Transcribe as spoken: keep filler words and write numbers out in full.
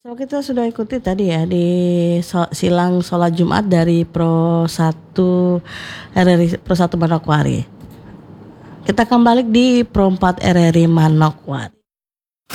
So kita sudah ikuti tadi ya di so- silang sholat Jumat dari Pro satu R R I Pro satu Manokwari. Kita kembali di Pro empat R R I Manokwari.